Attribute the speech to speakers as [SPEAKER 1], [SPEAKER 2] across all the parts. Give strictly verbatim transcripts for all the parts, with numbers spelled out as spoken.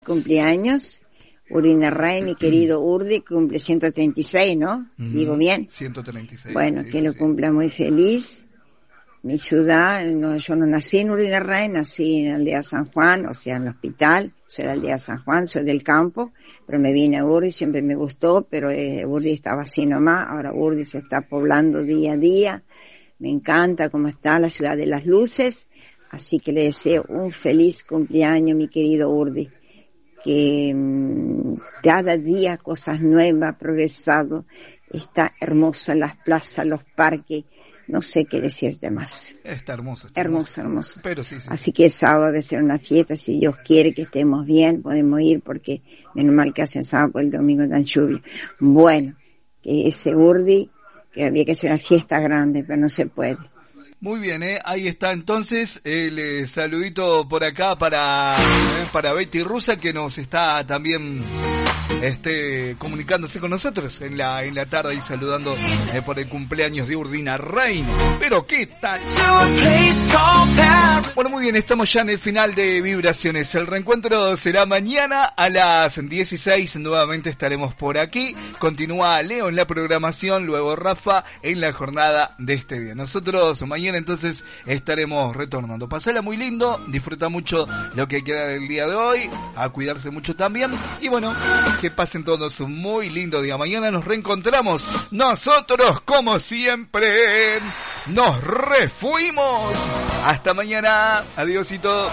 [SPEAKER 1] Cumpleaños, Urdi Narváez, mi querido Urdi, cumple ciento treinta y seis, ¿no? Mm, ¿Digo bien?
[SPEAKER 2] ciento treinta y seis.
[SPEAKER 1] Bueno, que lo cumpla muy feliz. Mi ciudad, no, yo no nací en Urdi Narváez, nací en la aldea San Juan, o sea, en el hospital. Soy de la aldea San Juan, soy del campo, pero me vine a Urdi, siempre me gustó, pero eh, Urdi estaba así nomás. Ahora Urdi se está poblando día a día. Me encanta cómo está la ciudad de las luces. Así que le deseo un feliz cumpleaños, mi querido Urdi. Que mmm, cada día cosas nuevas, progresado, está hermoso en las plazas, los parques, no sé qué decirte más.
[SPEAKER 2] Está hermoso. Está
[SPEAKER 1] hermoso, hermoso.
[SPEAKER 2] Pero sí, sí.
[SPEAKER 1] Así que el sábado debe ser una fiesta, si Dios quiere que estemos bien, podemos ir porque menos mal que hacen sábado el domingo tan lluvia. Bueno, que ese Urdi, que había que hacer una fiesta grande, pero no se puede.
[SPEAKER 2] Muy bien, ¿eh? Ahí está entonces el eh, saludito por acá para eh, para Betty Rusa, que nos está también este comunicándose con nosotros en la en la tarde y saludando eh, por el cumpleaños de Urdi Narváez. Pero qué tal. Bueno, muy bien, estamos ya en el final de Vibraciones. El reencuentro será mañana a las dieciséis, nuevamente estaremos por aquí. Continúa Leo en la programación, luego Rafa en la jornada de este día. Nosotros mañana entonces estaremos retornando. Pasala muy lindo, disfruta mucho lo que queda del día de hoy, a cuidarse mucho también. Y bueno, que pasen todos un muy lindo día. Mañana nos reencontramos. Nosotros, como siempre, nos refuimos. Hasta mañana. Adiósito.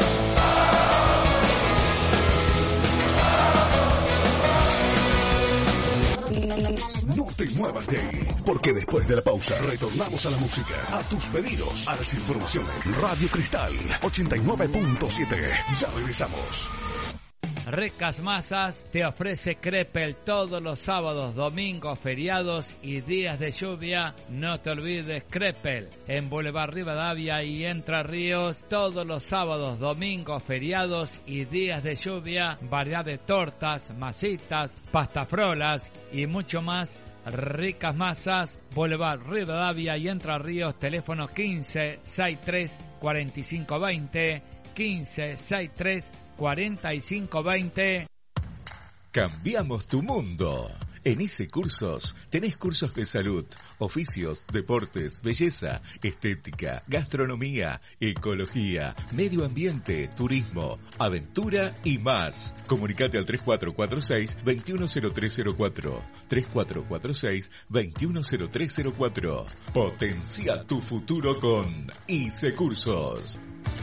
[SPEAKER 3] No te muevas de ahí, porque después de la pausa retornamos a la música, a tus pedidos, a las informaciones. Radio Cristal ochenta y nueve punto siete. Ya regresamos.
[SPEAKER 4] Ricas Masas te ofrece Crepel todos los sábados, domingos, feriados y días de lluvia. No te olvides Crepel en Boulevard Rivadavia y Entre Ríos todos los sábados, domingos, feriados y días de lluvia. Variedad de tortas, masitas, pastafrolas y mucho más. Ricas Masas, Boulevard Rivadavia y Entre Ríos, teléfono quince sesenta y tres cuarenta y cinco veinte, quince sesenta y tres cuarenta y cinco veinte.
[SPEAKER 5] Cambiamos tu mundo. En I C E Cursos tenés cursos de salud, oficios, deportes, belleza, estética, gastronomía, ecología, medio ambiente, turismo, aventura y más. Comunicate al tres cuatro cuatro seis, dos uno cero tres cero cuatro. tres cuatro cuatro seis, dos uno cero tres cero cuatro. Potencia tu futuro con I C E Cursos.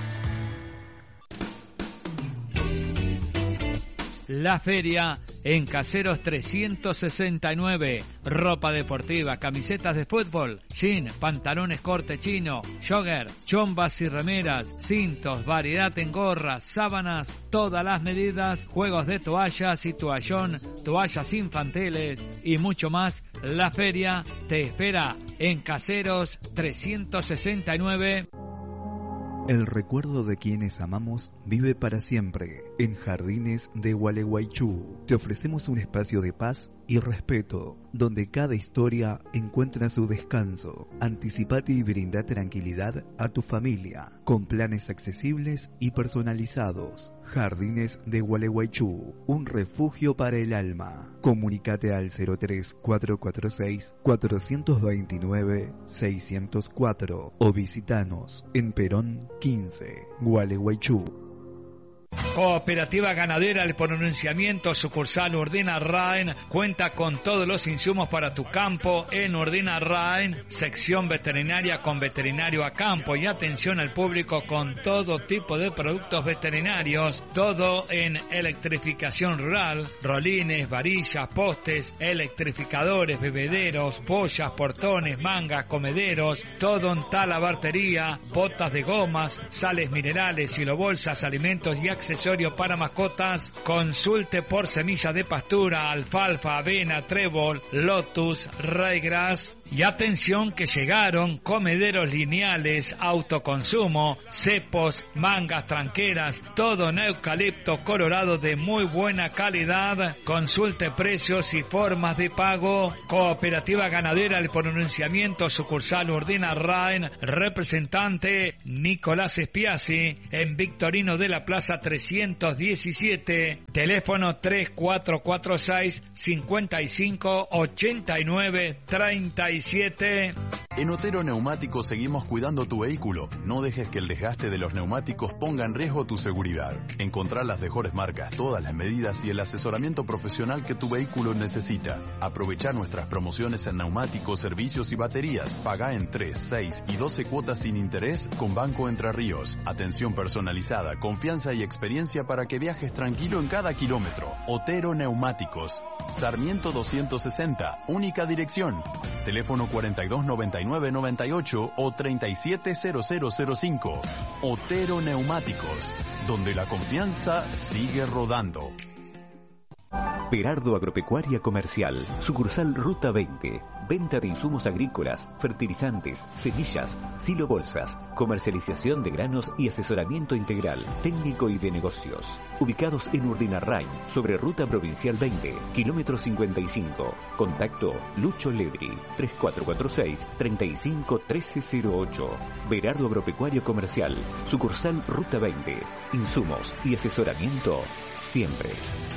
[SPEAKER 4] La feria en Caseros trescientos sesenta y nueve. Ropa deportiva, camisetas de fútbol, jean, pantalones corte chino, jogger, chombas y remeras, cintos, variedad en gorras, sábanas, todas las medidas, juegos de toallas y toallón, toallas infantiles y mucho más. La feria te espera en Caseros trescientos sesenta y nueve.
[SPEAKER 6] El recuerdo de quienes amamos vive para siempre. En Jardines de Gualeguaychú te ofrecemos un espacio de paz y respeto, donde cada historia encuentra su descanso. Anticipate y brinda tranquilidad a tu familia, con planes accesibles y personalizados. Jardines de Gualeguaychú, un refugio para el alma. Comunícate al cero tres cuatro cuatro seis, cuatro dos nueve, seis cero cuatro o visitanos en Perón quince, Gualeguaychú.
[SPEAKER 4] Cooperativa Ganadera El Pronunciamiento, sucursal Urdi Narváez, cuenta con todos los insumos para tu campo en Urdi Narváez, sección veterinaria con veterinario a campo y atención al público con todo tipo de productos veterinarios, todo en electrificación rural, rolines, varillas, postes, electrificadores, bebederos, boyas, portones, mangas, comederos, todo en talabartería, botas de gomas, sales minerales, hilobolsas, alimentos y accesorios para mascotas. Consulte por semilla de pastura, alfalfa, avena, trébol, lotus, raygrass. Y atención que llegaron comederos lineales, autoconsumo, cepos, mangas tranqueras, todo en eucalipto colorado de muy buena calidad. Consulte precios y formas de pago. Cooperativa Ganadera El Pronunciamiento, sucursal Urdi Narváez, representante Nicolás Espiazzi, en Victorino de la Plaza tres trescientos diecisiete, teléfono tres cuatro cuatro seis, cinco cinco, ocho nueve tres siete.
[SPEAKER 7] En Otero Neumáticos seguimos cuidando tu vehículo. No dejes que el desgaste de los neumáticos ponga en riesgo tu seguridad. Encontrar las mejores marcas, todas las medidas y el asesoramiento profesional que tu vehículo necesita. Aprovechar nuestras promociones en neumáticos, servicios y baterías. Pagá en tres, seis y doce cuotas sin interés con Banco Entre Ríos. Atención personalizada, confianza y experiencia para que viajes tranquilo en cada kilómetro. Otero Neumáticos. Sarmiento doscientos sesenta, única dirección. Teléfono cuarenta y dos noventa y nueve noventa y ocho o treinta y siete cero cero cero cinco. Otero Neumáticos, donde la confianza sigue rodando.
[SPEAKER 8] Berardo Agropecuaria Comercial, sucursal Ruta veinte. Venta de insumos agrícolas, fertilizantes, semillas, silo bolsas, comercialización de granos y asesoramiento integral, técnico y de negocios. Ubicados en Urdinarrain, sobre Ruta Provincial veinte, kilómetro cincuenta y cinco. Contacto Lucho Ledri, tres cuatro cuatro seis, tres cinco uno tres cero ocho. Berardo Agropecuario Comercial, sucursal Ruta veinte. Insumos y asesoramiento siempre.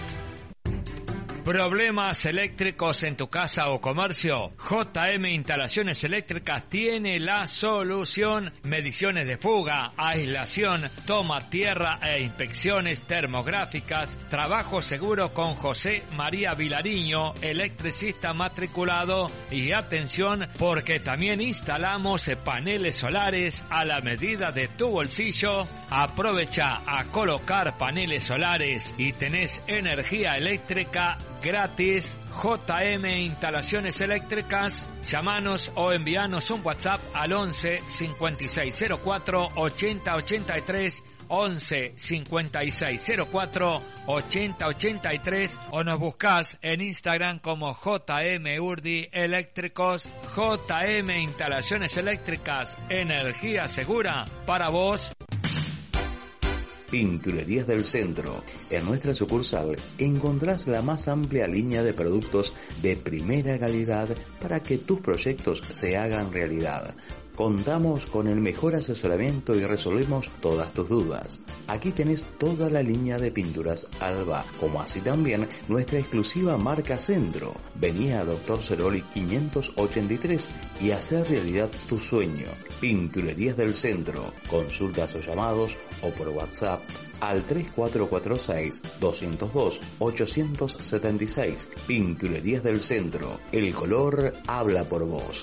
[SPEAKER 4] ¿Problemas eléctricos en tu casa o comercio? J M Instalaciones Eléctricas tiene la solución. Mediciones de fuga, aislación, toma tierra e inspecciones termográficas. Trabajo seguro con José María Vilariño, electricista matriculado. Y atención, porque también instalamos paneles solares a la medida de tu bolsillo. Aprovecha a colocar paneles solares y tenés energía eléctrica gratis. J M Instalaciones Eléctricas. Llamanos o envíanos un WhatsApp al once cincuenta y seis cero cuatro ochenta ochenta y tres, once cincuenta y seis cero cuatro ochenta ochenta y tres, o nos buscás en Instagram como J M Urdi Eléctricos. J M Instalaciones Eléctricas, energía segura para vos.
[SPEAKER 9] Pinturerías del Centro. En nuestra sucursal encontrás la más amplia línea de productos de primera calidad para que tus proyectos se hagan realidad. Contamos con el mejor asesoramiento y resolvemos todas tus dudas. Aquí tenés toda la línea de pinturas Alba, como así también nuestra exclusiva marca Centro. Vení a Doctor Ceroli quinientos ochenta y tres y hacer realidad tu sueño. Pinturerías del Centro. Consultas o llamados o por WhatsApp al tres cuatro cuatro seis, dos cero dos, ocho siete seis. Pinturerías del Centro. El color habla por vos.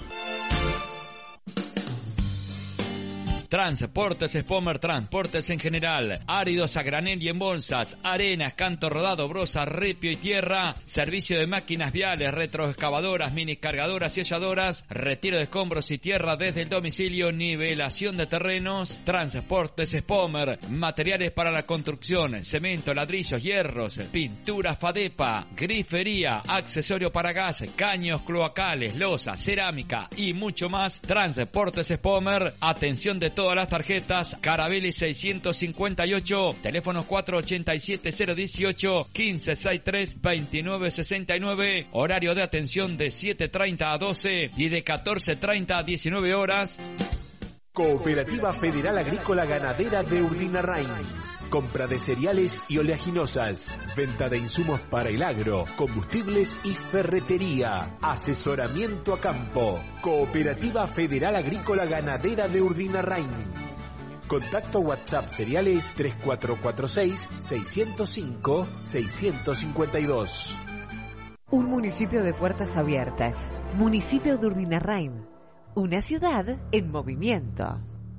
[SPEAKER 4] Transportes Spomer, transportes en general, áridos a granel y en bolsas, arenas, canto rodado, brosa, ripio y tierra, servicio de máquinas viales, retroexcavadoras, mini cargadoras y halladoras, retiro de escombros y tierra desde el domicilio, nivelación de terrenos. Transportes Spomer, materiales para la construcción, cemento, ladrillos, hierros, pintura Fadepa, grifería, accesorio para gas, caños cloacales, losa, cerámica y mucho más. Transportes Spomer, atención de todas las tarjetas. Carabelli seiscientos cincuenta y ocho, teléfonos cuatro ochenta y siete cero dieciocho, quince sesenta y tres veintinueve sesenta y nueve, horario de atención de siete treinta a doce y de catorce treinta a diecinueve horas.
[SPEAKER 10] Cooperativa Federal Agrícola Ganadera de Urdinarrain. Compra de cereales y oleaginosas, venta de insumos para el agro, combustibles y ferretería, asesoramiento a campo. Cooperativa Federal Agrícola Ganadera de Urdinarrain. Contacto WhatsApp cereales tres cuatro cuatro seis, seis cero cinco, seis cinco dos.
[SPEAKER 11] Un municipio de puertas abiertas. Municipio de Urdinarrain. Una ciudad en movimiento.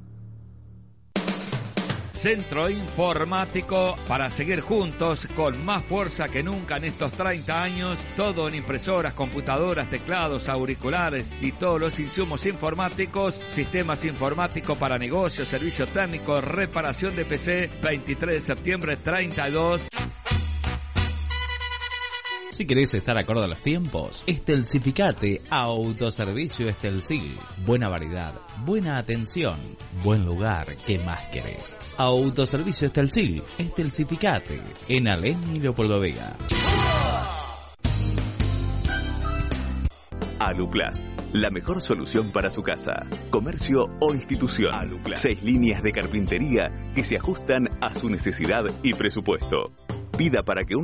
[SPEAKER 4] Centro Informático, para seguir juntos con más fuerza que nunca en estos treinta años, todo en impresoras, computadoras, teclados, auriculares y todos los insumos informáticos, sistemas informáticos para negocios, servicio técnico, reparación de P C, veintitrés de septiembre treinta y dos.
[SPEAKER 12] Si querés estar acorde a los tiempos, Estelcificate, autoservicio Estelcil. Buena variedad, buena atención, buen lugar, ¿qué más querés? Autoservicio Estelcil, Estelcificate, en Alem y Leopoldo Vega.
[SPEAKER 13] Aluplast, la mejor solución para su casa, comercio o institución. Aluplast. Seis líneas de carpintería que se ajustan a su necesidad y presupuesto. Pida para que un